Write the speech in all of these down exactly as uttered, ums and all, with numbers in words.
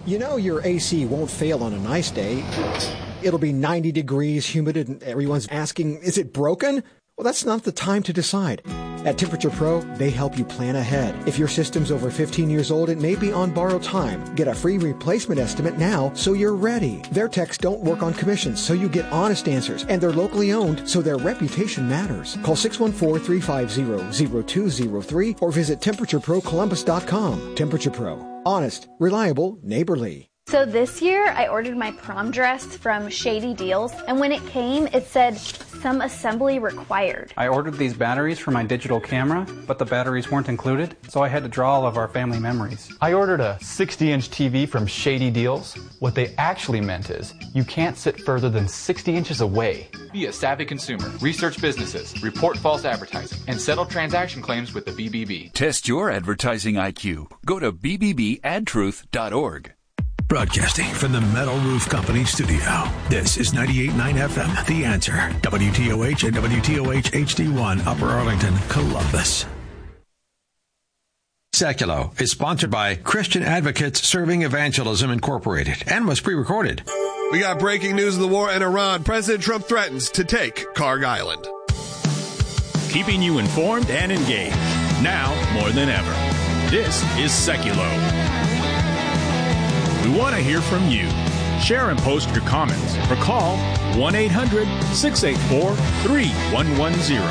You know your A C won't fail on a nice day. It'll be ninety degrees, humid, and everyone's asking, is it broken? Well, that's not the time to decide. At Temperature Pro, they help you plan ahead. If your system's over fifteen years old, it may be on borrowed time. Get a free replacement estimate now so you're ready. Their techs don't work on commissions, so you get honest answers. And they're locally owned, so their reputation matters. Call six one four, three five zero, zero two zero three or visit temperature pro columbus dot com. Temperature Pro. Honest, reliable, neighborly. So this year, I ordered my prom dress from Shady Deals, and when it came, it said, some assembly required. I ordered these batteries for my digital camera, but the batteries weren't included, so I had to draw all of our family memories. I ordered a sixty inch T V from Shady Deals. What they actually meant is, you can't sit further than sixty inches away. Be a savvy consumer, research businesses, report false advertising, and settle transaction claims with the B B B. Test your advertising I Q. Go to b b b ad truth dot org. Broadcasting from the Metal Roof Company studio, this is ninety-eight point nine F M, The Answer, W T O H and W T O H H D one, Upper Arlington, Columbus. Seculo is sponsored by Christian Advocates Serving Evangelism Incorporated and was pre-recorded. We got breaking news of the war in Iran. President Trump threatens to take Karg Island. Keeping you informed and engaged, now more than ever. This is Seculo. We want to hear from you. Share and post your comments or call one eight hundred, six eight four, three one one zero.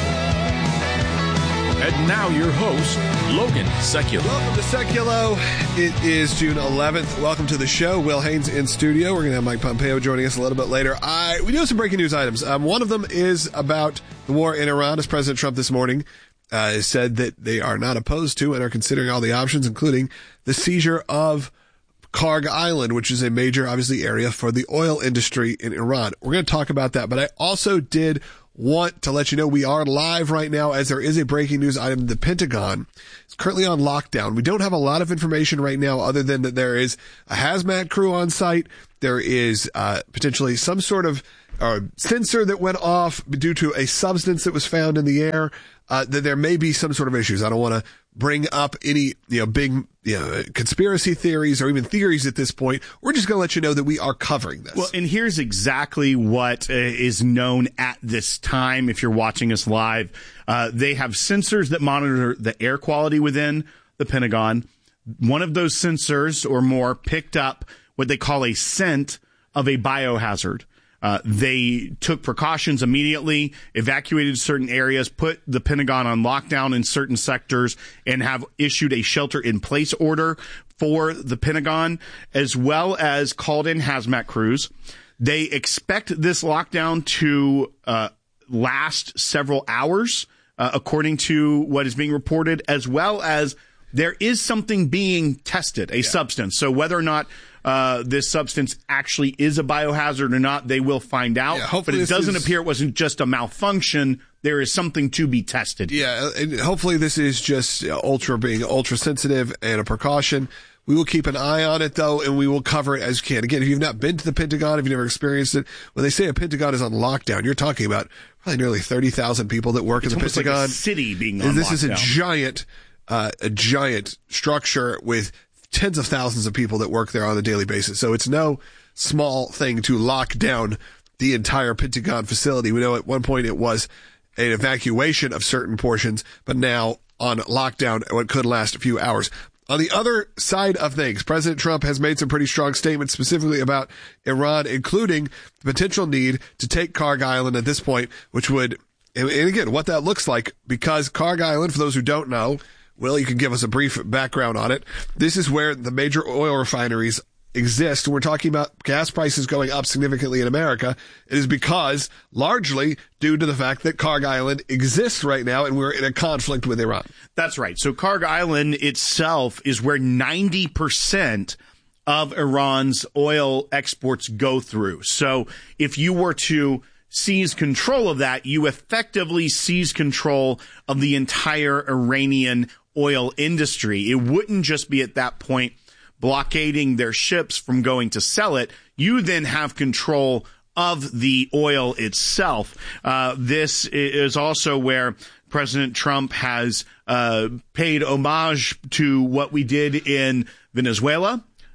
And now your host, Logan Seculo. Welcome to Seculo. It is June eleventh. Welcome to the show. Will Haynes in studio. We're going to have Mike Pompeo joining us a little bit later. I We do have some breaking news items. Um, one of them is about the war in Iran, as President Trump this morning uh, said that they are not opposed to and are considering all the options, including the seizure of Karg Island, which is a major, obviously, area for the oil industry in Iran. We're going to talk about that, but I also did want to let you know we are live right now as there is a breaking news item. The Pentagon is currently on lockdown. We don't have a lot of information right now other than that there is a hazmat crew on site. There is uh, potentially some sort of uh, sensor that went off due to a substance that was found in the air. Uh, that there may be some sort of issues. I don't want to bring up any, you know, big, you know, conspiracy theories or even theories at this point. We're just going to let you know that we are covering this. Well, and here's exactly what uh, is known at this time. If you're watching us live, uh, they have sensors that monitor the air quality within the Pentagon. One of those sensors or more picked up what they call a scent of a biohazard. Uh, they took precautions immediately, evacuated certain areas, put the Pentagon on lockdown in certain sectors, and have issued a shelter-in-place order for the Pentagon, as well as called in hazmat crews. They expect this lockdown to uh, last several hours, uh, according to what is being reported, as well as there is something being tested, a yeah. substance. So whether or not uh, this substance actually is a biohazard or not, they will find out. Yeah, but it doesn't is... appear it wasn't just a malfunction. There is something to be tested. Yeah, and hopefully this is just ultra being ultra sensitive and a precaution. We will keep an eye on it, though, and we will cover it as we can. Again, if you've not been to the Pentagon, if you've never experienced it, when they say a Pentagon is on lockdown, you're talking about probably nearly thirty thousand people that work it's in the Pentagon. Like a city being on this lockdown. Is a giant, uh, a giant structure with tens of thousands of people that work there on a daily basis. So it's no small thing to lock down the entire Pentagon facility. We know at one point it was an evacuation of certain portions, but now on lockdown, what could last a few hours. On the other side of things, President Trump has made some pretty strong statements specifically about Iran, including the potential need to take Karg Island at this point, which would, and again, what that looks like, because Karg Island, for those who don't know, Will, you can give us a brief background on it. This is where the major oil refineries exist. We're talking about gas prices going up significantly in America. It is because, largely, due to the fact that Karg Island exists right now and we're in a conflict with Iran. That's right. So Karg Island itself is where ninety percent of Iran's oil exports go through. So if you were to seize control of that, you effectively seize control of the entire Iranian oil industry. It wouldn't just be at that point blockading their ships from going to sell it. You then have control of the oil itself. Uh, this is also where President Trump has uh, paid homage to what we did in Venezuela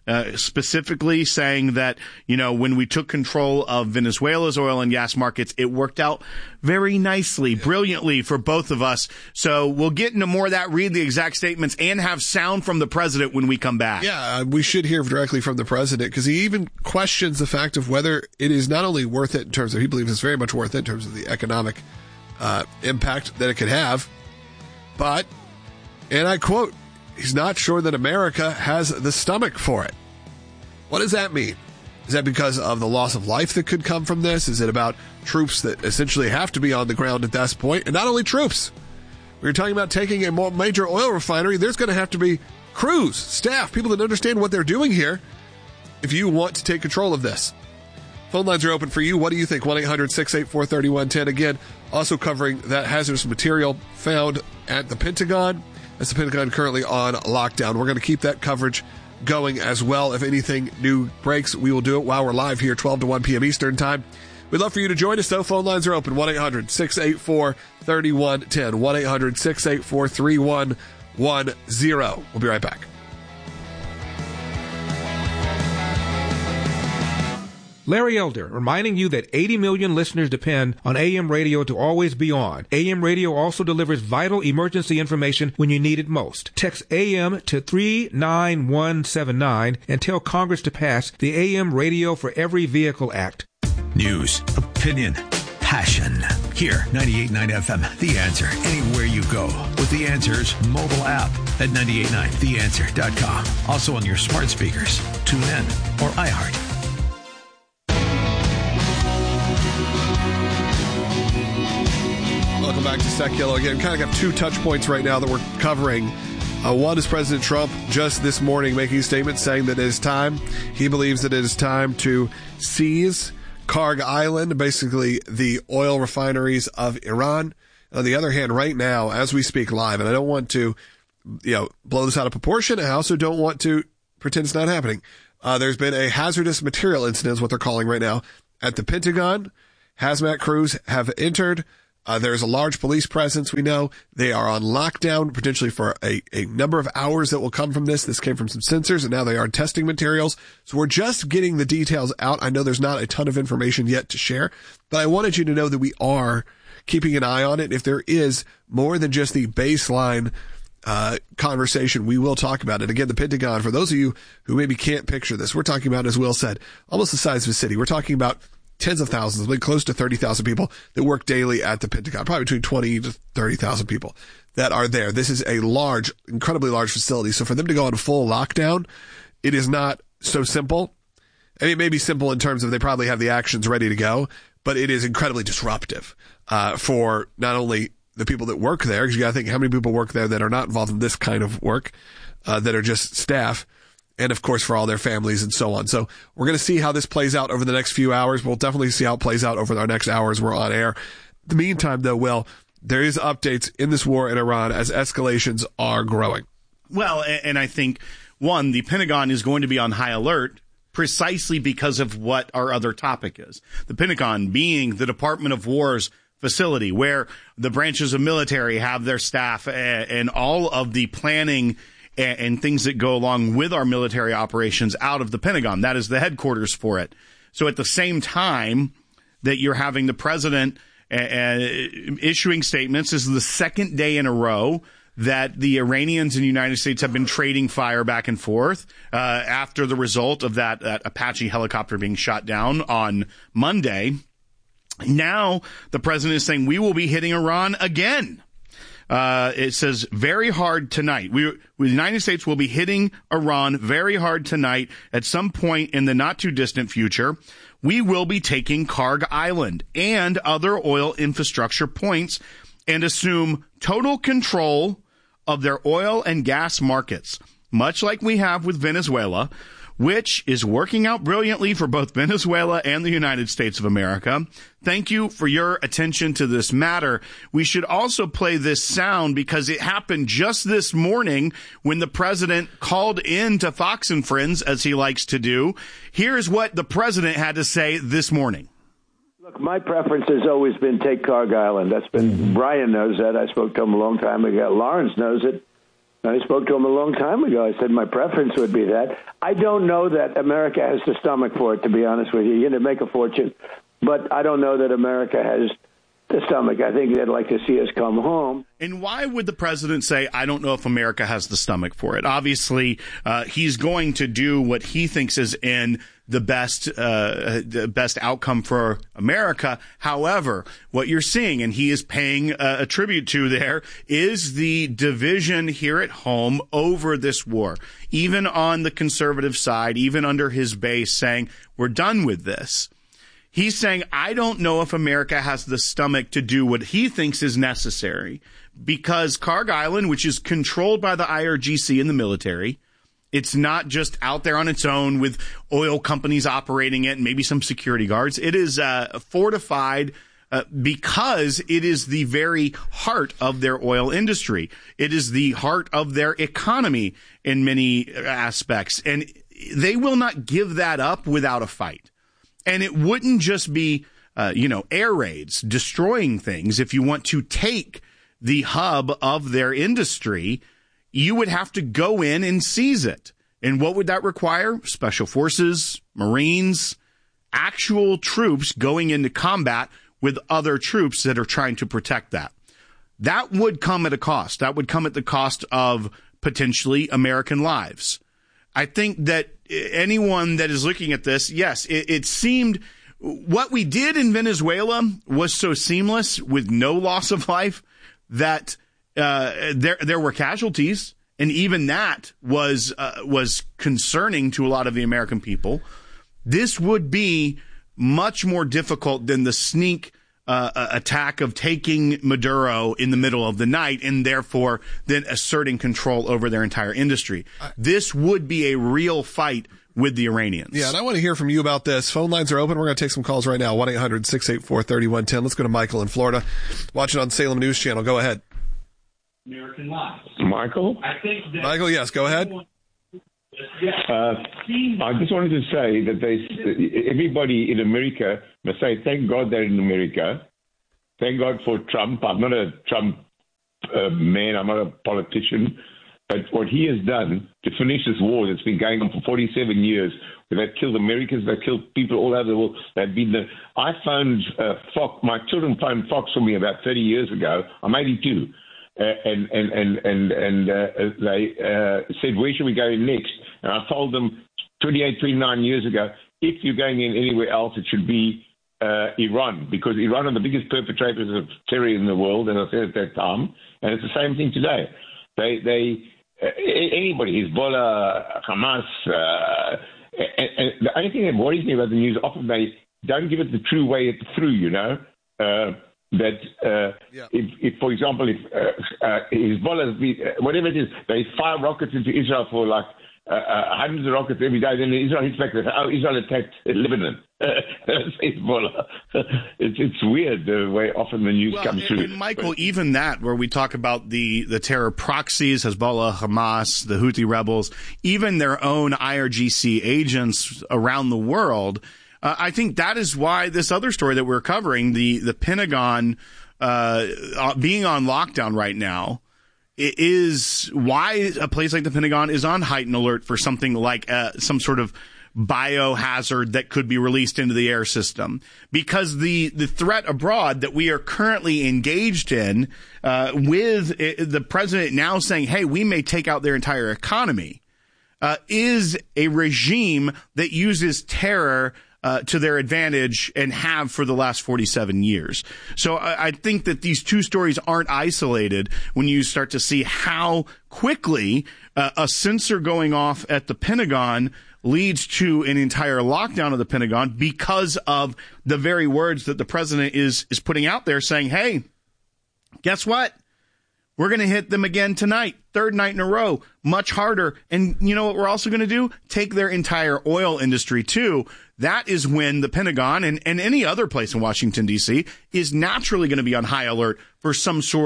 uh, specifically saying that, you know, when we took control of Venezuela's oil and gas markets, it worked out very nicely, brilliantly for both of us. So we'll get into more of that, read the exact statements, and have sound from the president when we come back. Yeah, we should hear directly from the president, because he even questions the fact of whether it is not only worth it in terms of, he believes it's very much worth it in terms of the economic uh, impact that it could have, but, and I quote, he's not sure that America has the stomach for it. What does that mean? Is that because of the loss of life that could come from this? Is it about troops that essentially have to be on the ground at this point? And not only troops. We were talking about taking a more major oil refinery. There's going to have to be crews, staff, people that understand what they're doing here if you want to take control of this. Phone lines are open for you. What do you think? one eight hundred six eight four three one one zero. Again, also covering that hazardous material found at the Pentagon. As the Pentagon currently on lockdown. We're going to keep that coverage going as well. If anything new breaks, we will do it while we're live here, twelve to one p.m. Eastern Time. We'd love for you to join us, though. Phone lines are open, one eight hundred six eight four three one one zero, one eight hundred six eight four three one one zero. We'll be right back. Larry Elder, reminding you that eighty million listeners depend on A M radio to always be on. A M radio also delivers vital emergency information when you need it most. Text A M to three nine one seven nine and tell Congress to pass the A M Radio for Every Vehicle Act. News, opinion, passion. Here, ninety-eight point nine F M, The Answer. Anywhere you go with The Answer's mobile app at nine eight nine the answer dot com. Also on your smart speakers, TuneIn, or iHeart. Welcome back to Secular. Again, kind of got two touch points right now that we're covering. Uh, one is President Trump just this morning making a statement saying that it is time. He believes that it is time to seize Karg Island, basically the oil refineries of Iran. On the other hand, right now, as we speak live, and I don't want to, you know, blow this out of proportion. I also don't want to pretend it's not happening. Uh, there's been a hazardous material incident, is what they're calling right now, at the Pentagon. Hazmat crews have entered. Uh, there's a large police presence. We know they are on lockdown, potentially for a, a number of hours that will come from this. This came from some sensors, and now they are testing materials. So we're just getting the details out. I know there's not a ton of information yet to share, but I wanted you to know that we are keeping an eye on it. If there is more than just the baseline uh conversation, we will talk about it. Again, the Pentagon, for those of you who maybe can't picture this, we're talking about, as Will said, almost the size of a city. We're talking about tens of thousands, like close to thirty thousand people that work daily at the Pentagon, probably between twenty to thirty thousand people that are there. This is a large, incredibly large facility. So for them to go on a full lockdown, it is not so simple. I mean, it may be simple in terms of they probably have the actions ready to go, but it is incredibly disruptive uh, for not only the people that work there, because you got to think how many people work there that are not involved in this kind of work, uh, that are just staff, and of course for all their families and so on. So we're going to see how this plays out over the next few hours. We'll definitely see how it plays out over our next hours we're on air. In the meantime, though, Will, there is updates in this war in Iran as escalations are growing. Well, and I think, one, the Pentagon is going to be on high alert precisely because of what our other topic is. The Pentagon being the Department of War's facility where the branches of military have their staff and all of the planning and things that go along with our military operations out of the Pentagon. That is the headquarters for it. So at the same time that you're having the president uh, issuing statements, this is the second day in a row that the Iranians and the United States have been trading fire back and forth uh, after the result of that, that Apache helicopter being shot down on Monday. Now the president is saying we will be hitting Iran again. Uh, it says very hard tonight. We, the United States will be hitting Iran very hard tonight at some point in the not too distant future. We will be taking Karg Island and other oil infrastructure points and assume total control of their oil and gas markets, much like we have with Venezuela, which is working out brilliantly for both Venezuela and the United States of America. Thank you for your attention to this matter. We should also play this sound because it happened just this morning when the president called in to Fox and Friends, as he likes to do. Here's what the president had to say this morning. Look, my preference has always been take Karg Island. That's been, Brian knows that. I spoke to him a long time ago. Lawrence knows it. I spoke to him a long time ago. I said my preference would be that. I don't know that America has the stomach for it, to be honest with you. You're going to make a fortune, but I don't know that America has the stomach. I think they'd like to see us come home. And why would the president say, I don't know if America has the stomach for it? Obviously, uh, he's going to do what he thinks is in the best uh, the best outcome for America. However, what you're seeing, and he is paying uh, a tribute to there, is the division here at home over this war. Even on the conservative side, even under his base, saying, we're done with this. He's saying, I don't know if America has the stomach to do what he thinks is necessary, because Carg Island, which is controlled by the I R G C and the military, it's not just out there on its own with oil companies operating it and maybe some security guards. It is uh, fortified uh, because it is the very heart of their oil industry. It is the heart of their economy in many aspects. And they will not give that up without a fight. And it wouldn't just be, uh, you know, air raids, destroying things. If you want to take the hub of their industry, you would have to go in and seize it. And what would that require? Special forces, Marines, actual troops going into combat with other troops that are trying to protect that. That would come at a cost. That would come at the cost of potentially American lives. I think that anyone that is looking at this, yes, it, it seemed what we did in Venezuela was so seamless with no loss of life that uh, there there were casualties, and even that was uh, was concerning to a lot of the American people. This would be much more difficult than the sneak uh, attack of taking Maduro in the middle of the night and therefore then asserting control over their entire industry. This would be a real fight with the Iranians. Yeah, and I want to hear from you about this. Phone lines are open. We're going to take some calls right now. one eight hundred six eight four three one one zero. Let's go to Michael in Florida. Watching on Salem News Channel. Go ahead. American lives. Michael? I think that Michael, yes, go ahead. Uh, I just wanted to say that they, everybody in America must say, thank God they're in America. Thank God for Trump. I'm not a Trump uh, man. I'm not a politician. But what he has done to finish this war that's been going on for forty-seven years, where they've killed Americans, they've killed people all over the world. They've been the. I phoned uh, Fox. My children phoned Fox for me about thirty years ago. I'm eighty-two. Uh, and and and and and uh, they uh, said, where should we go next? And I told them twenty-eight, twenty-nine years ago, if you're going in anywhere else, it should be uh, Iran, because Iran are the biggest perpetrators of terror in the world, as I said at that time, and it's the same thing today. They they uh, anybody, Hezbollah, Hamas, uh, and, and the only thing that worries me about the news, often they don't give it the true way through, you know. Uh, that uh, yeah. if, if, for example, if uh, uh, Hezbollah, whatever it is, they fire rockets into Israel for like uh, uh, hundreds of rockets every day, then Israel hits back. Oh, Israel attacked Lebanon. Hezbollah. it's, it's weird the way often the news well, comes and, through. And Michael, but, even that, where we talk about the, the terror proxies, Hezbollah, Hamas, the Houthi rebels, even their own I R G C agents around the world, Uh, I think that is why this other story that we're covering, the, the Pentagon uh, being on lockdown right now, it is why a place like the Pentagon is on heightened alert for something like uh, some sort of biohazard that could be released into the air system. Because the, the threat abroad that we are currently engaged in uh, with the president now saying, hey, we may take out their entire economy, uh, is a regime that uses terror Uh, to their advantage and have for the last forty-seven years. So I, I think that these two stories aren't isolated when you start to see how quickly uh, a sensor going off at the Pentagon leads to an entire lockdown of the Pentagon because of the very words that the president is is putting out there saying, hey, guess what? We're going to hit them again tonight, third night in a row, much harder. And you know what we're also going to do? Take their entire oil industry, too. That is when the Pentagon and, and any other place in Washington, D C is naturally going to be on high alert for some sort of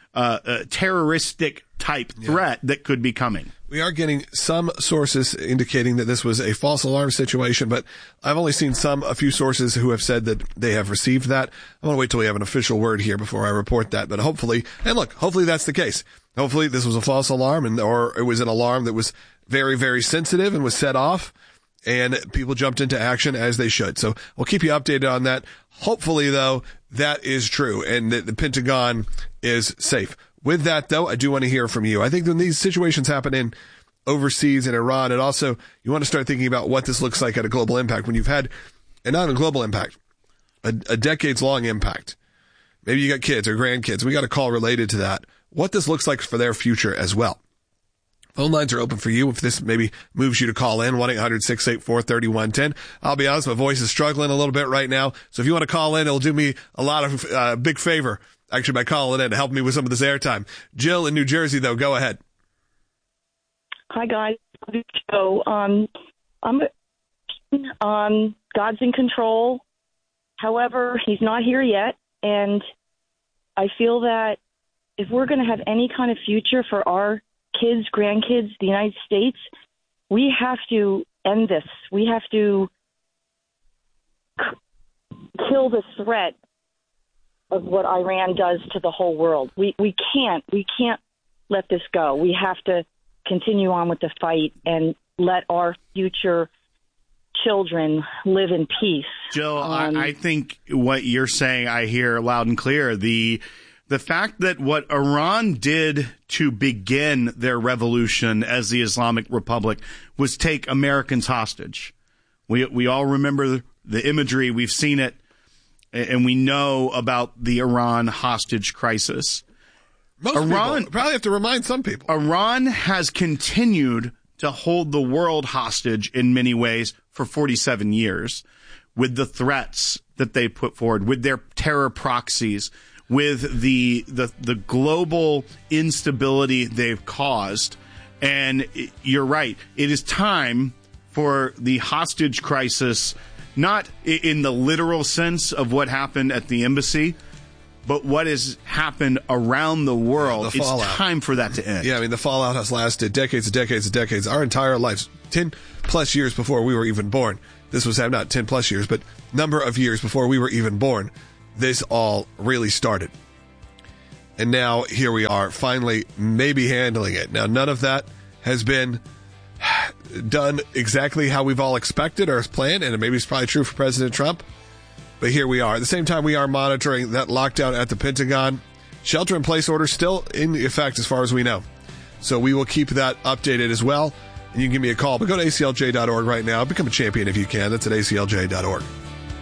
uh, uh, terroristic type threat yeah. that could be coming. We are getting some sources indicating that this was a false alarm situation, but I've only seen some, a few sources who have said that they have received that. I want to wait till we have an official word here before I report that, but hopefully, and look, hopefully that's the case. Hopefully this was a false alarm and, or it was an alarm that was very, very sensitive and was set off and people jumped into action as they should. So we'll keep you updated on that. Hopefully though, that is true and that the Pentagon is safe. With that, though, I do want to hear from you. I think when these situations happen in overseas in Iran, and also you want to start thinking about what this looks like at a global impact when you've had, and not a global impact, a, a decades-long impact. Maybe you got kids or grandkids. We got a call related to that. What this looks like for their future as well. Phone lines are open for you if this maybe moves you to call in, one eight hundred six eight four three one one zero. I'll be honest, my voice is struggling a little bit right now. So if you want to call in, it'll do me a lot of uh, big favor. Actually, by calling in to help me with some of this airtime. Jill in New Jersey, though, go ahead. Hi, guys. So, um, I'm, um, God's in control. However, he's not here yet. And I feel that if we're going to have any kind of future for our kids, grandkids, the United States, we have to end this. We have to c- kill the threat of what Iran does to the whole world. We we can't we can't let this go. We have to continue on with the fight and let our future children live in peace. Jill, um, I, I think what you're saying I hear loud and clear. The the fact that what Iran did to begin their revolution as the Islamic Republic was take Americans hostage. We we all remember the imagery. We've seen it. And we know about the Iran hostage crisis. Most Iran people probably have to remind some people. Iran has continued to hold the world hostage in many ways for forty-seven years with the threats that they put forward, with their terror proxies, with the the, the global instability they've caused. And you're right. It is time for the hostage crisis, not in the literal sense of what happened at the embassy, but what has happened around the world. The it's time for that to end. Yeah, I mean, the fallout has lasted decades and decades and decades. Our entire lives, ten plus years before we were even born. This was not ten plus years, but number of years before we were even born. This all really started. And now here we are, finally maybe handling it. Now, none of that has been done exactly how we've all expected or planned, and maybe it's probably true for President Trump. But here we are. At the same time, we are monitoring that lockdown at the Pentagon. Shelter-in-place order still in effect as far as we know. So we will keep that updated as well. And you can give me a call. But go to A C L J dot org right now. Become a champion if you can. That's at A C L J dot org.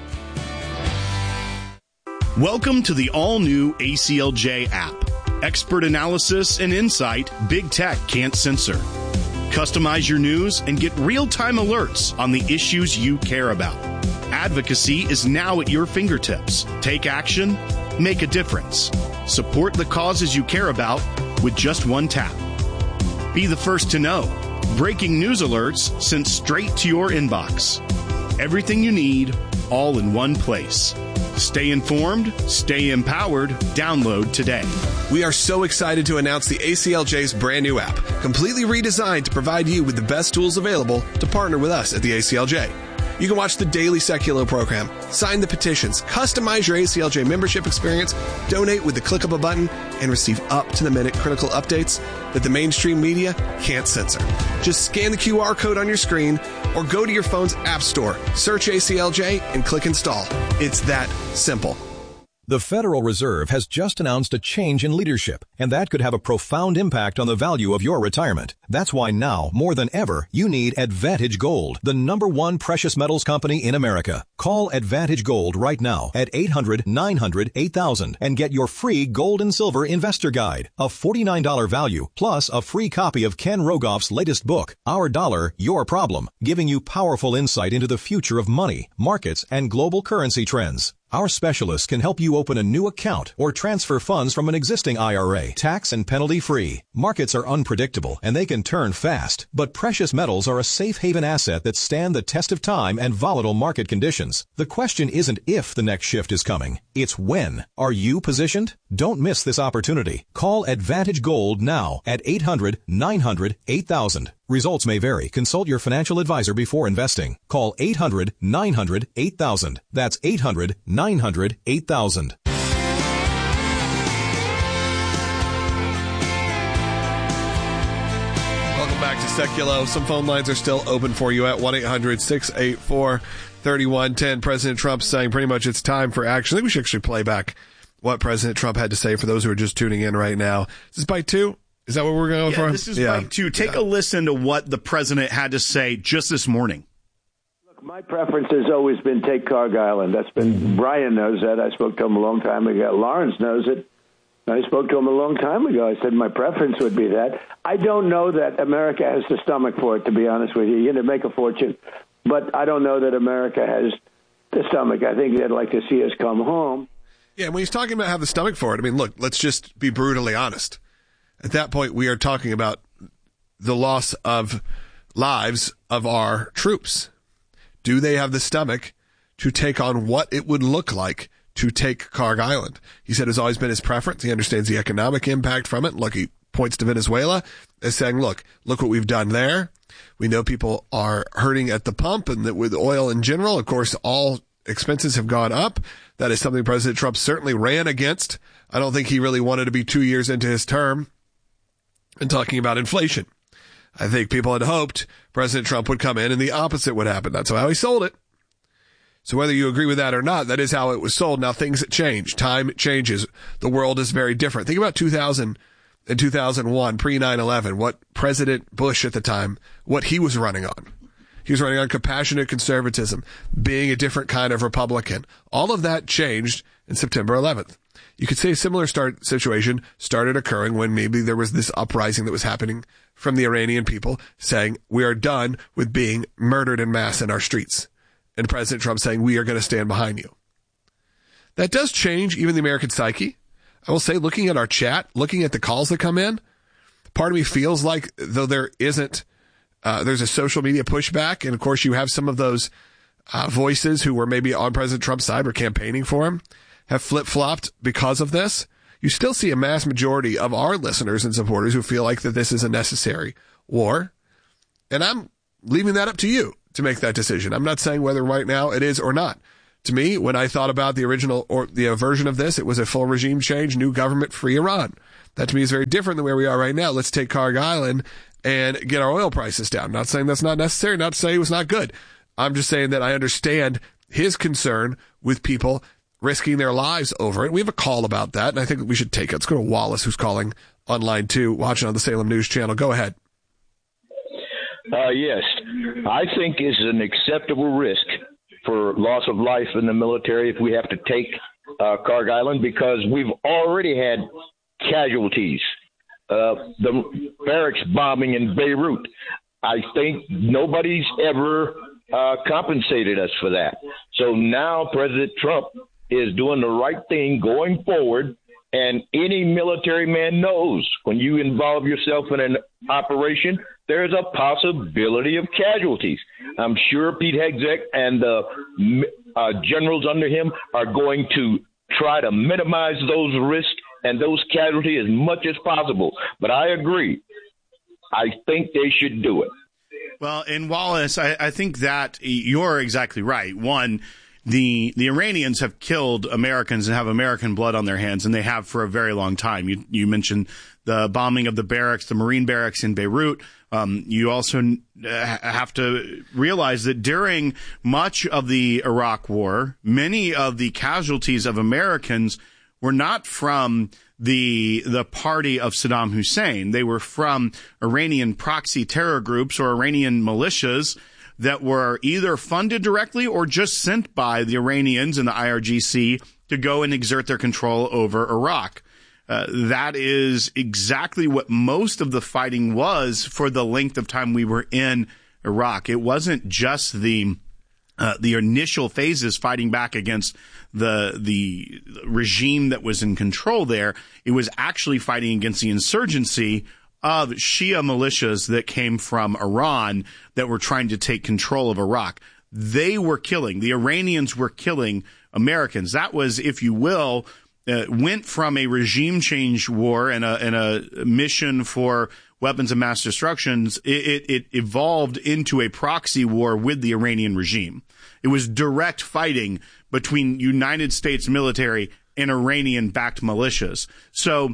Welcome to the all-new A C L J app. Expert analysis and insight big tech can't censor. Customize your news and get real-time alerts on the issues you care about. Advocacy is now at your fingertips. Take action, make a difference. Support the causes you care about with just one tap. Be the first to know. Breaking news alerts sent straight to your inbox. Everything you need, all in one place. Stay informed, stay empowered. Download today. We are so excited to announce the A C L J's brand new app, completely redesigned to provide you with the best tools available to partner with us at the A C L J. You can watch the daily Secular program, sign the petitions, customize your A C L J membership experience, donate with the click of a button, and receive up-to-the-minute critical updates that the mainstream media can't censor. Just scan the Q R code on your screen or go to your phone's app store, search A C L J, and click install. It's that simple. The Federal Reserve has just announced a change in leadership, and that could have a profound impact on the value of your retirement. That's why now, more than ever, you need Advantage Gold, the number one precious metals company in America. Call Advantage Gold right now at eight hundred nine hundred eight thousand and get your free Gold and Silver Investor Guide, a forty-nine dollars value, plus a free copy of Ken Rogoff's latest book, Our Dollar, Your Problem, giving you powerful insight into the future of money, markets, and global currency trends. Our specialists can help you open a new account or transfer funds from an existing I R A, tax and penalty free. Markets are unpredictable and they can turn fast, but precious metals are a safe haven asset that stand the test of time and volatile market conditions. The question isn't if the next shift is coming, it's when. Are you positioned? Don't miss this opportunity. Call Advantage Gold now at eight hundred, nine hundred, eight thousand. Results may vary. Consult your financial advisor before investing. Call eight hundred, nine hundred, eight thousand. That's eight hundred, nine hundred, eight thousand. Welcome back to Seculo. Some phone lines are still open for you at one eight hundred, six eight four, three one one zero. President Trump saying pretty much it's time for action. I think we should actually play back what President Trump had to say for those who are just tuning in right now. Is this bite two? Is that what we're going yeah, for? This is yeah. bite two. Take yeah. a listen to what the president had to say just this morning. Look, my preference has always been take Carg Island. That's been, mm-hmm. Brian knows that. I spoke to him a long time ago. Lawrence knows it. I spoke to him a long time ago. I said my preference would be that. I don't know that America has the stomach for it, to be honest with you. You're going to make a fortune. But I don't know that America has the stomach. I think they'd like to see us come home. Yeah, when he's talking about have the stomach for it, I mean, look, let's just be brutally honest. At that point, we are talking about the loss of lives of our troops. Do they have the stomach to take on what it would look like to take Carg Island? He said it's always been his preference. He understands the economic impact from it. Look, he points to Venezuela as saying, look, look what we've done there. We know people are hurting at the pump and that with oil in general, of course, all expenses have gone up. That is something President Trump certainly ran against. I don't think he really wanted to be two years into his term and talking about inflation. I think people had hoped President Trump would come in and the opposite would happen. That's how he sold it. So whether you agree with that or not, that is how it was sold. Now things change. Time changes. The world is very different. Think about two thousand and two thousand one, pre nine eleven, what President Bush at the time, what he was running on. He was running on compassionate conservatism, being a different kind of Republican. All of that changed in September eleventh. You could say a similar start situation started occurring when maybe there was this uprising that was happening from the Iranian people saying, we are done with being murdered en masse in our streets. And President Trump saying, we are going to stand behind you. That does change even the American psyche. I will say, looking at our chat, looking at the calls that come in, part of me feels like though there isn't, uh, there's a social media pushback. And of course you have some of those uh, voices who were maybe on President Trump's side or campaigning for him have flip-flopped because of this. You still see a mass majority of our listeners and supporters who feel like that this is a necessary war. And I'm leaving that up to you to make that decision. I'm not saying whether right now it is or not. To me, when I thought about the original or the version of this, it was a full regime change, new government, free Iran. That to me is very different than where we are right now. Let's take Carg Island and get our oil prices down. Not saying that's not necessary, not saying it was not good. I'm just saying that I understand his concern with people risking their lives over it. We have a call about that, and I think we should take it. Let's go to Wallace, who's calling on line two, watching on the Salem News Channel. Go ahead. Uh, yes. I think it's an acceptable risk for loss of life in the military if we have to take uh, Carg Island, because we've already had casualties. Uh, the barracks bombing in Beirut, I think nobody's ever uh, compensated us for that. So now President Trump is doing the right thing going forward, and any military man knows when you involve yourself in an operation, there's a possibility of casualties. I'm sure Pete Hegseth and the uh, generals under him are going to try to minimize those risks and those casualties as much as possible. But I agree. I think they should do it. Well, in Wallace, I, I think that you're exactly right. One, The the Iranians have killed Americans and have American blood on their hands, and they have for a very long time. You you mentioned the bombing of the barracks, the Marine barracks in Beirut. Um, you also have to realize that during much of the Iraq War, many of the casualties of Americans were not from the the party of Saddam Hussein. They were from Iranian proxy terror groups or Iranian militias that were either funded directly or just sent by the Iranians and the I R G C to go and exert their control over Iraq. Uh, that is exactly what most of the fighting was for the length of time we were in Iraq. It wasn't just the uh, the initial phases fighting back against the the regime that was in control there, it was actually fighting against the insurgency of Shia militias that came from Iran that were trying to take control of Iraq. They were killing, the Iranians were killing Americans. That was, if you will, uh, went from a regime change war and a, and a mission for weapons of mass destruction. It, it, it evolved into a proxy war with the Iranian regime. It was direct fighting between United States military and Iranian-backed militias. So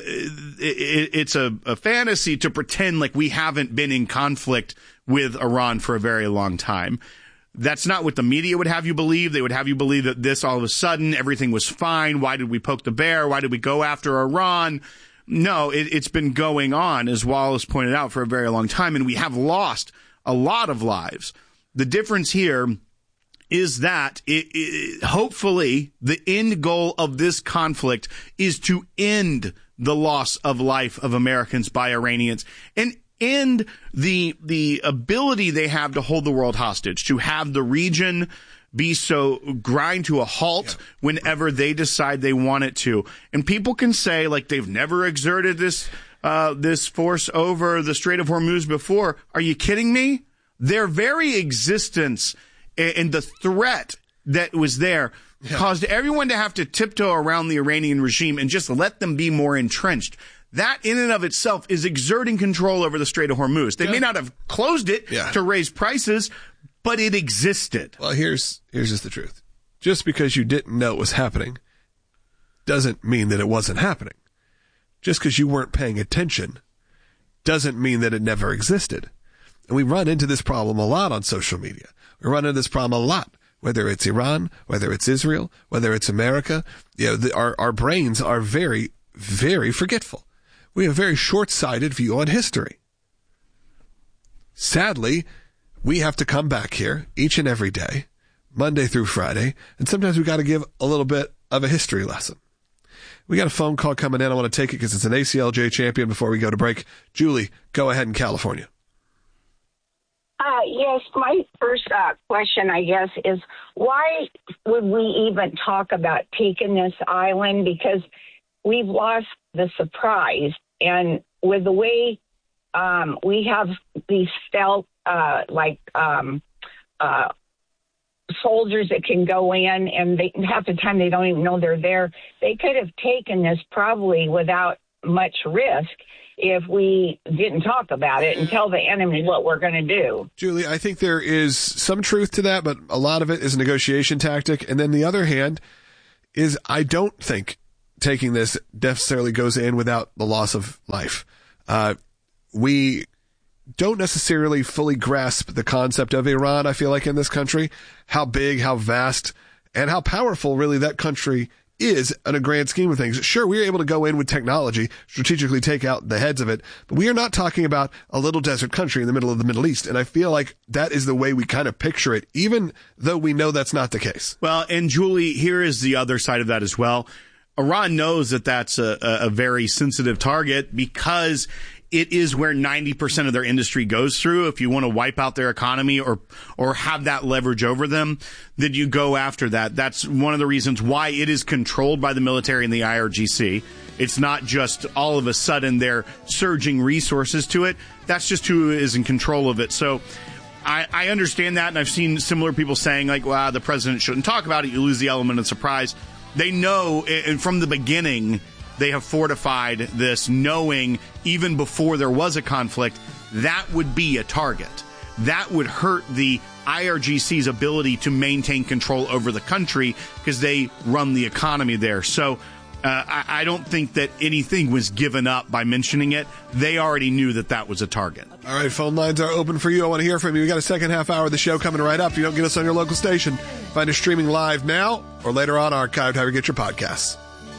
it's a, a fantasy to pretend like we haven't been in conflict with Iran for a very long time. That's not what the media would have you believe. They would have you believe that this all of a sudden everything was fine. Why did we poke the bear? Why did we go after Iran? No, it, it's been going on, as Wallace pointed out, for a very long time, and we have lost a lot of lives. The difference here is that it, it, hopefully the end goal of this conflict is to end the loss of life of Americans by Iranians and end the the ability they have to hold the world hostage, to have the region be so grind to a halt yeah. whenever they decide they want it to. And people can say, like, they've never exerted this uh, this force over the Strait of Hormuz before. Are you kidding me? Their very existence and the threat that was there yeah. caused everyone to have to tiptoe around the Iranian regime and just let them be more entrenched. That in and of itself is exerting control over the Strait of Hormuz. They yeah. may not have closed it yeah. to raise prices, but it existed. Well, here's here's just the truth. Just because you didn't know it was happening doesn't mean that it wasn't happening. Just because you weren't paying attention doesn't mean that it never existed. And we run into this problem a lot on social media. We run into this problem a lot, whether it's Iran, whether it's Israel, whether it's America. You know, the, our, our brains are very, very forgetful. We have a very short-sighted view on history. Sadly, we have to come back here each and every day, Monday through Friday, and sometimes we got to give a little bit of a history lesson. We got a phone call coming in. I want to take it because it's an A C L J champion before we go to break. Julie, go ahead in California. Uh, yes, my first uh, question, I guess, is why would we even talk about taking this island? Because we've lost the surprise. And with the way um, we have these stealth, uh, like um, uh, soldiers that can go in, and they, half the time they don't even know they're there, they could have taken this probably without much risk if we didn't talk about it and tell the enemy what we're going to do. Julie, I think there is some truth to that, but a lot of it is a negotiation tactic. And then the other hand is I don't think taking this necessarily goes in without the loss of life. Uh, we don't necessarily fully grasp the concept of Iran, I feel like, in this country, how big, how vast, and how powerful really that country is in a grand scheme of things. Sure, we are able to go in with technology, strategically take out the heads of it, but we are not talking about a little desert country in the middle of the Middle East. And I feel like that is the way we kind of picture it, even though we know that's not the case. Well, and Julie, here is the other side of that as well. Iran knows that that's a, a very sensitive target because it is where ninety percent of their industry goes through. If you want to wipe out their economy or or have that leverage over them, then you go after that. That's one of the reasons why it is controlled by the military and the I R G C. It's not just all of a sudden they're surging resources to it. That's just who is in control of it. So I, I understand that, and I've seen similar people saying, like, wow, the president shouldn't talk about it. You lose the element of surprise. They know, and from the beginning, they have fortified this, knowing even before there was a conflict, that would be a target. That would hurt the I R G C's ability to maintain control over the country because they run the economy there. So uh, I, I don't think that anything was given up by mentioning it. They already knew that that was a target. All right, phone lines are open for you. I want to hear from you. We got a second half hour of the show coming right up. If you don't get us on your local station, find us streaming live now or later on archived, however you get your podcasts.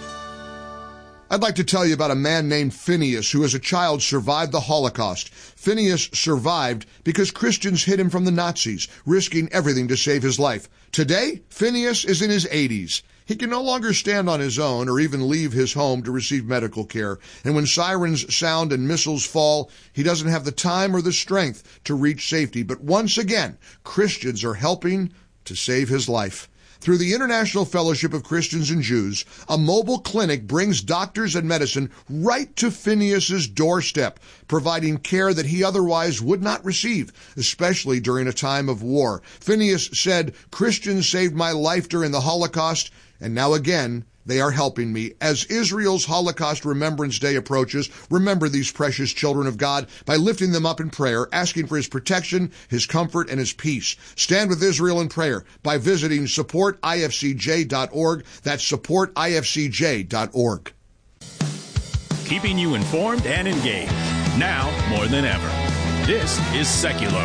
I'd like to tell you about a man named Phineas who as a child survived the Holocaust. Phineas survived because Christians hid him from the Nazis, risking everything to save his life. Today, Phineas is in his eighties. He can no longer stand on his own or even leave his home to receive medical care. And when sirens sound and missiles fall, he doesn't have the time or the strength to reach safety. But once again, Christians are helping to save his life. Through the International Fellowship of Christians and Jews, a mobile clinic brings doctors and medicine right to Phineas's doorstep, providing care that he otherwise would not receive, especially during a time of war. Phineas said, "Christians saved my life during the Holocaust, and now again, they are helping me." As Israel's Holocaust Remembrance Day approaches, remember these precious children of God by lifting them up in prayer, asking for his protection, his comfort, and his peace. Stand with Israel in prayer by visiting support I F C J dot org. That's support I F C J dot org. Keeping you informed and engaged, now more than ever. This is Seculo.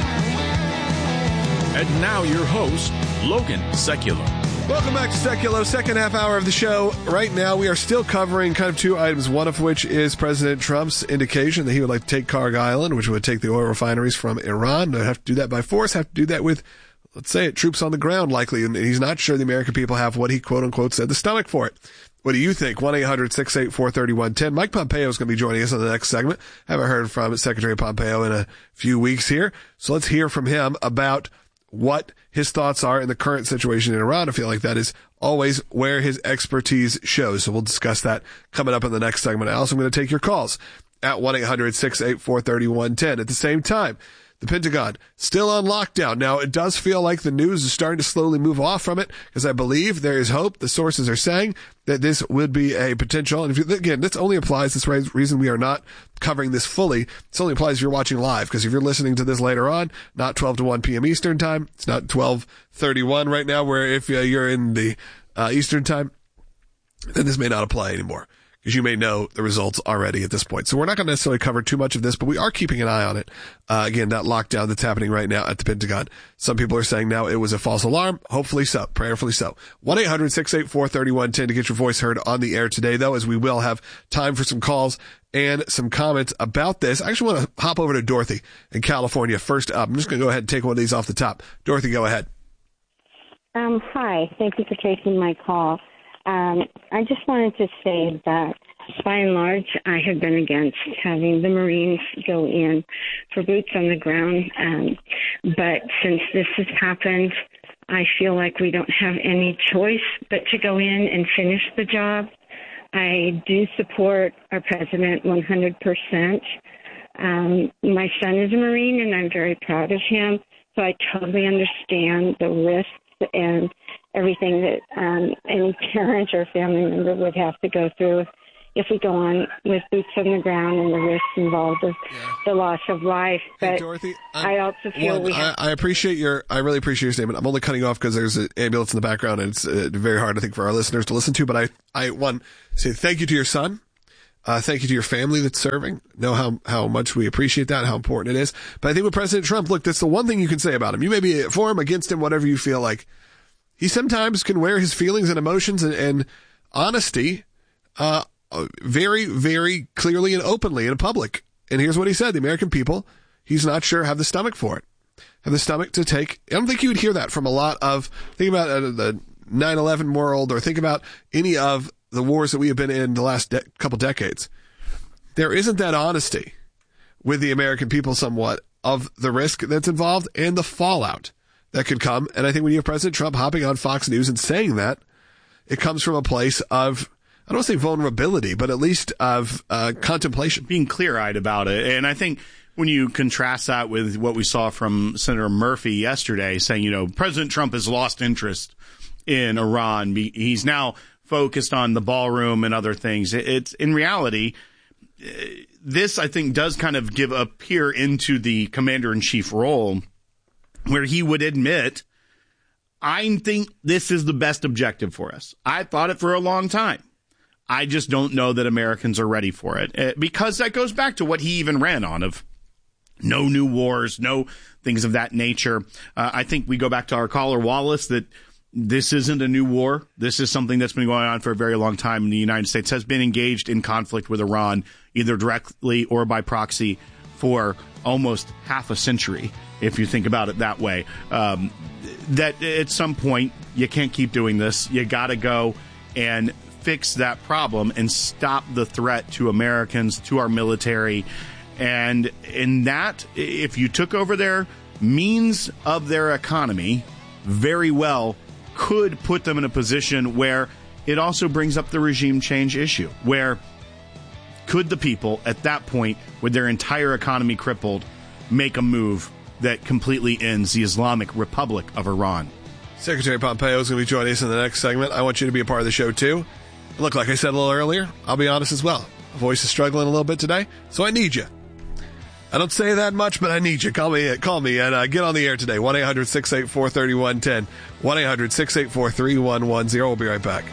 And now your host, Logan Seculo. Welcome back to Seculo, second half hour of the show. Right now, we are still covering kind of two items, one of which is President Trump's indication that he would like to take Kharg Island, which would take the oil refineries from Iran. They have to do that by force, have to do that with, let's say it, troops on the ground likely, and he's not sure the American people have what he quote-unquote said the stomach for it. What do you think? one eight hundred six eight four three one one zero. Mike Pompeo is going to be joining us on the next segment. Haven't heard from Secretary Pompeo in a few weeks here, so let's hear from him about what his thoughts are in the current situation in Iran. I feel like that is always where his expertise shows. So we'll discuss that coming up in the next segment. I also am going to take your calls at one eight hundred six eight four three one one zero. At the same time, the Pentagon still on lockdown. Now, it does feel like the news is starting to slowly move off from it because I believe there is hope. The sources are saying that this would be a potential. And if you, again, this only applies, this reason we are not covering this fully. This only applies if you're watching live, because if you're listening to this later on, not twelve to one p.m. Eastern time, it's not twelve thirty-one right now, where if uh, you're in the uh, Eastern time, then this may not apply anymore, because you may know the results already at this point. So we're not going to necessarily cover too much of this, but we are keeping an eye on it. Uh, again, that lockdown that's happening right now at the Pentagon. Some people are saying now it was a false alarm. Hopefully so. Prayerfully so. one eight hundred six eight four three one one zero to get your voice heard on the air today, though, as we will have time for some calls and some comments about this. I actually want to hop over to Dorothy in California first up. I'm just going to go ahead and take one of these off the top. Dorothy, go ahead. Um, hi. Thank you for taking my call. Um, I just wanted to say that, by and large, I have been against having the Marines go in for boots on the ground. Um, but since this has happened, I feel like we don't have any choice but to go in and finish the job. I do support our president one hundred percent. Um, my son is a Marine, and I'm very proud of him, so I totally understand the risks and everything that um, any parent or family member would have to go through if we go on with boots on the ground and the risks involved of yeah. the loss of life. But hey, Dorothy, I also feel one, we have... I, I appreciate your, I really appreciate your statement. I'm only cutting off because there's an ambulance in the background, and it's uh, very hard, I think, for our listeners to listen to. But I, I one, say thank you to your son. Uh, thank you to your family that's serving. Know how, how much we appreciate that, how important it is. But I think with President Trump, look, that's the one thing you can say about him. You may be for him, against him, whatever you feel like. He sometimes can wear his feelings and emotions and, and honesty, uh, very, very clearly and openly in public. And here's what he said. The American people, he's not sure, have the stomach for it. Have the stomach to take. I don't think you would hear that from a lot of, think about uh, the nine eleven world, or think about any of the wars that we have been in the last de- couple decades. There isn't that honesty with the American people somewhat of the risk that's involved and the fallout that could come. And I think when you have President Trump hopping on Fox News and saying that, it comes from a place of, I don't want to say vulnerability, but at least of uh, contemplation. Being clear-eyed about it. And I think when you contrast that with what we saw from Senator Murphy yesterday, saying, you know, President Trump has lost interest in Iran. He's now focused on the ballroom and other things. It's in reality, this, I think, does kind of give a peer into the commander-in-chief role, where he would admit, I think this is the best objective for us. I thought it for a long time. I just don't know that Americans are ready for it, because that goes back to what he even ran on of no new wars, no things of that nature. Uh, I think we go back to our caller, Wallace, that this isn't a new war. This is something that's been going on for a very long time. And the United States has been engaged in conflict with Iran, either directly or by proxy, for almost half a century, if you think about it that way. Um, that at some point, you can't keep doing this. You got to go and fix that problem and stop the threat to Americans, to our military. And in that, if you took over their means of their economy, very well could put them in a position where it also brings up the regime change issue, where could the people at that point, with their entire economy crippled, make a move that completely ends the Islamic Republic of Iran? Secretary Pompeo is going to be joining us in the next segment. I want you to be a part of the show, too. Look, like I said a little earlier, I'll be honest as well. My voice is struggling a little bit today, so I need you. I don't say that much, but I need you. Call me, call me, and uh, get on the air today. one eight hundred six eight four three one one zero. one eight hundred six eight four three one one zero. We'll be right back.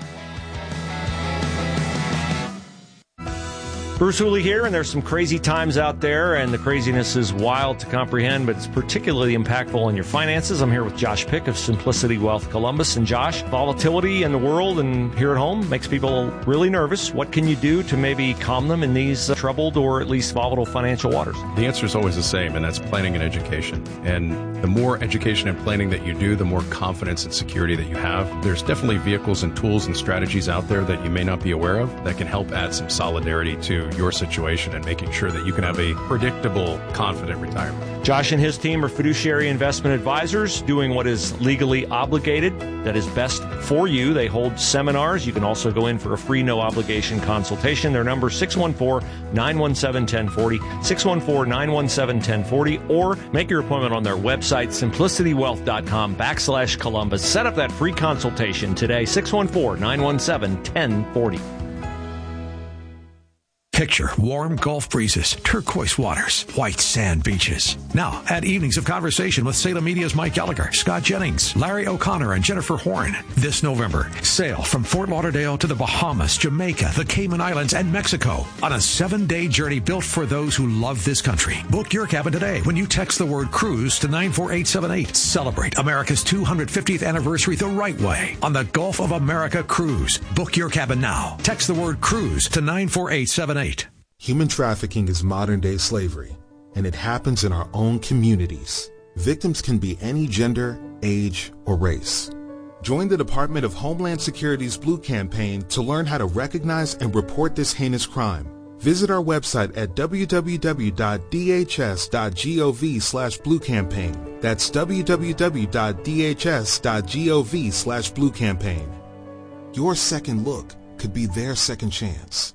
Bruce Hooley here, and there's some crazy times out there, and the craziness is wild to comprehend, but it's particularly impactful on your finances. I'm here with Josh Pick of Simplicity Wealth Columbus. And Josh, volatility in the world and here at home makes people really nervous. What can you do to maybe calm them in these uh, troubled or at least volatile financial waters? The answer is always the same, and that's planning and education. And the more education and planning that you do, the more confidence and security that you have. There's definitely vehicles and tools and strategies out there that you may not be aware of that can help add some solidarity to your situation and making sure that you can have a predictable, confident retirement. Josh and his team are fiduciary investment advisors doing what is legally obligated, that is best for you. They hold seminars. You can also go in for a free, no obligation consultation. Their number is six one four, nine one seven, one zero four zero, six one four, nine one seven, one zero four zero, or make your appointment on their website, simplicitywealth.com backslash Columbus. Set up that free consultation today, six one four, nine one seven, one zero four zero. Picture warm Gulf breezes, turquoise waters, white sand beaches. Now, add evenings of conversation with Salem Media's Mike Gallagher, Scott Jennings, Larry O'Connor, and Jennifer Horn. This November, sail from Fort Lauderdale to the Bahamas, Jamaica, the Cayman Islands, and Mexico on a seven-day journey built for those who love this country. Book your cabin today when you text the word cruise to nine four eight seven eight. Celebrate America's two hundred fiftieth anniversary the right way on the Gulf of America Cruise. Book your cabin now. Text the word cruise to nine four eight seven eight. Human trafficking is modern-day slavery, and it happens in our own communities. Victims can be any gender, age, or race. Join the Department of Homeland Security's Blue Campaign to learn how to recognize and report this heinous crime. Visit our website at w w w dot d h s dot gov slash blue campaign. That's w w w dot d h s dot gov slash blue campaign. Your second look could be their second chance.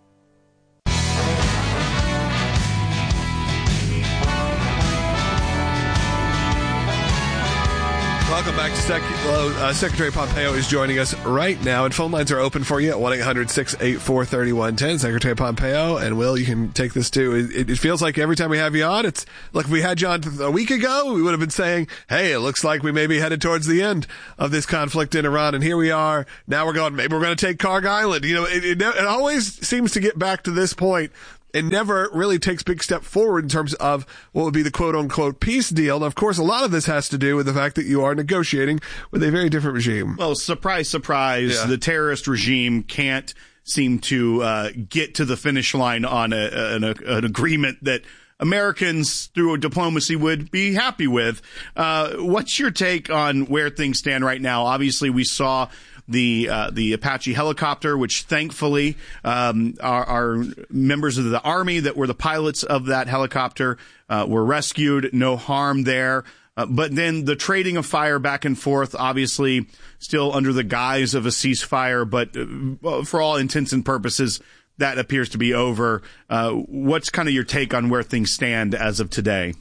Welcome back to Sec- uh, Secretary Pompeo is joining us right now, and phone lines are open for you at one eight hundred six eight four three one one zero. Secretary Pompeo, and Will, you can take this too. It, it feels like every time we have you on, it's like if we had you on a week ago, we would have been saying, hey, it looks like we may be headed towards the end of this conflict in Iran, and here we are. Now we're going, maybe we're going to take Kharg Island. You know, it, it, it always seems to get back to this point. It never really takes big step forward in terms of what would be the quote-unquote peace deal. And, of course, a lot of this has to do with the fact that you are negotiating with a very different regime. Well, surprise, surprise, yeah. The terrorist regime can't seem to uh, get to the finish line on a, an, a, an agreement that Americans, through diplomacy, would be happy with. Uh, what's your take on where things stand right now? Obviously, we saw the uh, the Apache helicopter, which thankfully um, our, our members of the Army that were the pilots of that helicopter uh, were rescued. No harm there. Uh, but then the trading of fire back and forth, obviously still under the guise of a ceasefire, but uh, for all intents and purposes, that appears to be over. Uh, what's kind of your take on where things stand as of today?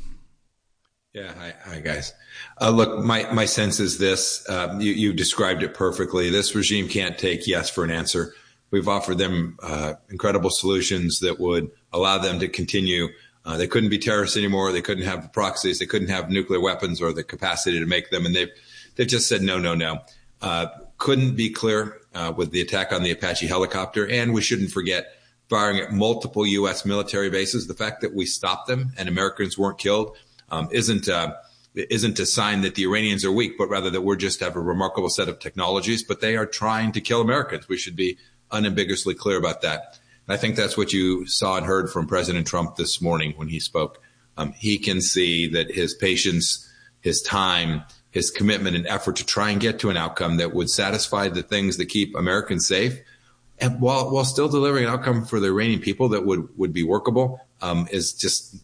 Yeah, hi, hi guys. Uh, look, my, my sense is this. Uh, you, you described it perfectly. This regime can't take yes for an answer. We've offered them uh, incredible solutions that would allow them to continue. Uh, they couldn't be terrorists anymore. They couldn't have proxies. They couldn't have nuclear weapons or the capacity to make them. And they've, they've just said, no, no, no. Uh, couldn't be clear uh, with the attack on the Apache helicopter. And we shouldn't forget firing at multiple U S military bases. The fact that we stopped them and Americans weren't killed um, isn't uh, isn't a sign that the Iranians are weak, but rather that we're just have a remarkable set of technologies, but they are trying to kill Americans. We should be unambiguously clear about that. And I think that's what you saw and heard from President Trump this morning when he spoke. Um, he can see that his patience, his time, his commitment and effort to try and get to an outcome that would satisfy the things that keep Americans safe, and while while still delivering an outcome for the Iranian people that would, would be workable, um, is just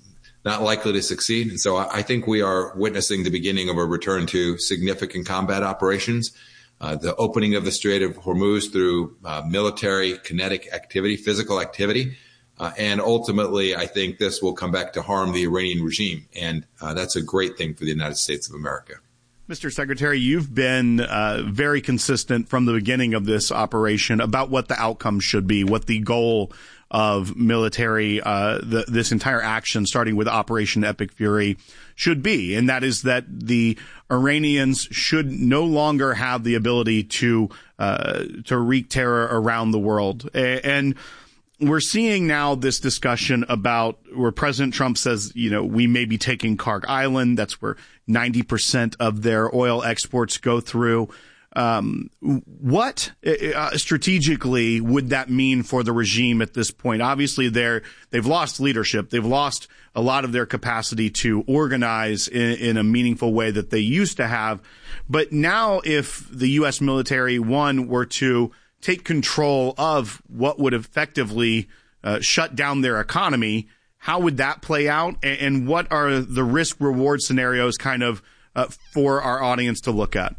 not likely to succeed. And so I, I think we are witnessing the beginning of a return to significant combat operations. Uh, the opening of the Strait of Hormuz through uh, military kinetic activity, physical activity. Uh, and ultimately, I think this will come back to harm the Iranian regime. And uh, that's a great thing for the United States of America. Mister Secretary, you've been uh, very consistent from the beginning of this operation about what the outcome should be, what the goal of military, uh, the, this entire action, starting with Operation Epic Fury, should be. And that is that the Iranians should no longer have the ability to uh, to wreak terror around the world. And we're seeing now this discussion about where President Trump says, you know, we may be taking Karg Island. That's where ninety percent of their oil exports go through. Um, what uh, strategically would that mean for the regime at this point? Obviously, they're, they've lost leadership. They've lost a lot of their capacity to organize in, in a meaningful way that they used to have. But now if the U S military, one, were to take control of what would effectively uh, shut down their economy, how would that play out? And, and what are the risk-reward scenarios kind of uh, for our audience to look at?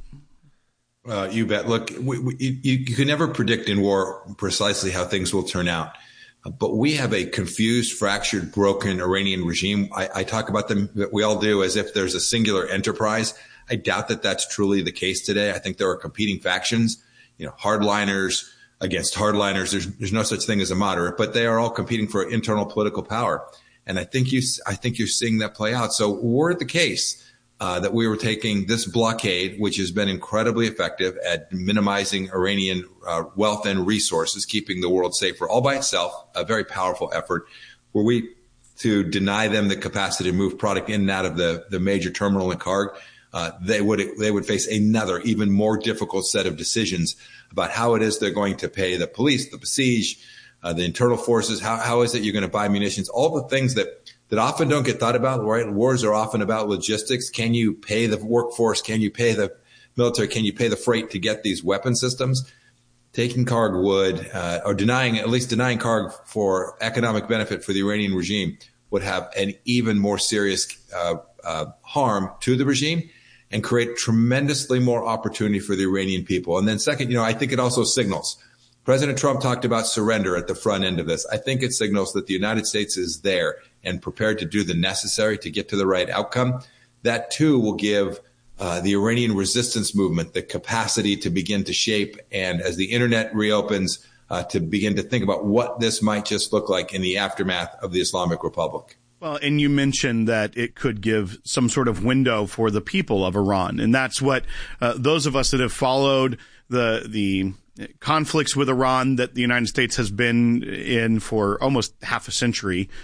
Uh, you bet. Look, we, we, you, you can never predict in war precisely how things will turn out. Uh, but we have a confused, fractured, broken Iranian regime. I, I talk about them, we all do, as if there's a singular enterprise. I doubt that that's truly the case today. I think there are competing factions, you know, hardliners against hardliners. There's, there's no such thing as a moderate, but they are all competing for internal political power. And I think you, I think you're seeing that play out. So were it the case Uh, that we were taking this blockade, which has been incredibly effective at minimizing Iranian uh, wealth and resources, keeping the world safer all by itself, a very powerful effort. Were we to deny them the capacity to move product in and out of the, the major terminal in Karg, uh, they would they would face another even more difficult set of decisions about how it is they're going to pay the police, the Basij, uh, the internal forces. How how is it you're going to buy munitions? All the things that that often don't get thought about, right? Wars are often about logistics. Can you pay the workforce? Can you pay the military? Can you pay the freight to get these weapon systems? Taking Karg would, uh, or denying, at least denying Karg for economic benefit for the Iranian regime would have an even more serious uh, uh, harm to the regime and create tremendously more opportunity for the Iranian people. And then second, you know, I think it also signals. President Trump talked about surrender at the front end of this. I think it signals that the United States is there and prepared to do the necessary to get to the right outcome. That, too, will give uh, the Iranian resistance movement the capacity to begin to shape, and as the Internet reopens, uh, to begin to think about what this might just look like in the aftermath of the Islamic Republic. Well, and you mentioned that it could give some sort of window for the people of Iran, and that's what uh, those of us that have followed the the conflicts with Iran that the United States has been in for almost half a century